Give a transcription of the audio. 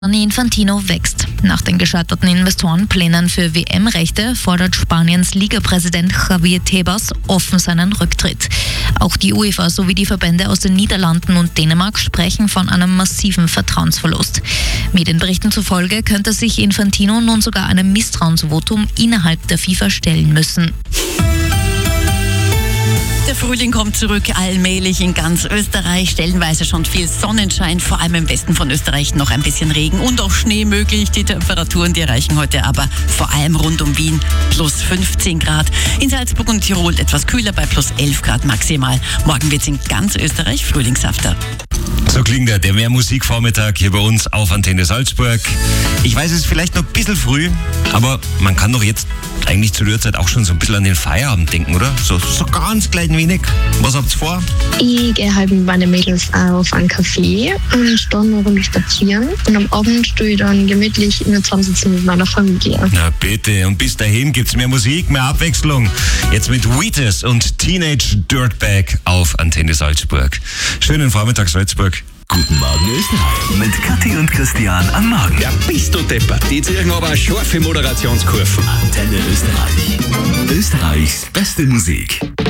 Gianni Infantino wächst. Nach den gescheiterten Investorenplänen für WM-Rechte fordert Spaniens Ligapräsident Javier Tebas offen seinen Rücktritt. Auch die UEFA sowie die Verbände aus den Niederlanden und Dänemark sprechen von einem massiven Vertrauensverlust. Medienberichten zufolge könnte sich Infantino nun sogar einem Misstrauensvotum innerhalb der FIFA stellen müssen. Der Frühling kommt zurück, allmählich in ganz Österreich. Stellenweise schon viel Sonnenschein, vor allem im Westen von Österreich noch ein bisschen Regen und auch Schnee möglich. Die Temperaturen, die erreichen heute aber vor allem rund um Wien plus 15 Grad. In Salzburg und Tirol etwas kühler bei plus 11 Grad maximal. Morgen wird es in ganz Österreich frühlingshafter. So klingt der Mehrmusikvormittag hier bei uns auf Antenne Salzburg. Ich weiß, es ist vielleicht noch ein bisschen früh, aber man kann doch jetzt eigentlich zu der Zeit auch schon so ein bisschen an den Feierabend denken, oder? So ganz klein wenig. Was habt ihr vor? Ich gehe halt mit meinen Mädels auf einen Café und dann eine Runde spazieren. Und am Abend stehe ich dann gemütlich in der Zusammensitzung mit meiner Familie. Na bitte, und bis dahin gibt's mehr Musik, mehr Abwechslung. Jetzt mit Wheatus und Teenage Dirtbag auf Antenne Salzburg. Schönen Vormittag, Salzburg. Guten Morgen Österreich mit Kathi und Christian am Morgen. Ja, bist du deppert. Die ziehen aber eine scharfe Moderationskurve. Antenne Österreich. Österreichs beste Musik.